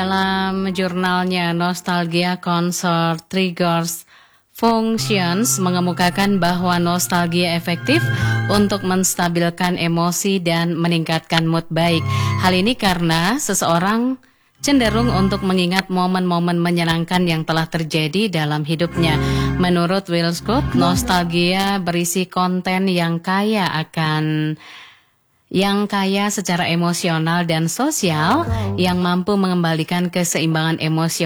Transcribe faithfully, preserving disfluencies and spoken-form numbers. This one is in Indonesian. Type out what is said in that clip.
Dalam jurnalnya Nostalgia Consort Triggers Functions mengemukakan bahwa nostalgia efektif untuk menstabilkan emosi dan meningkatkan mood baik. Hal ini karena seseorang cenderung untuk mengingat momen-momen menyenangkan yang telah terjadi dalam hidupnya. Menurut Will Scott, nostalgia berisi konten yang kaya akan yang kaya secara emosional dan sosial, yang mampu mengembalikan keseimbangan emosi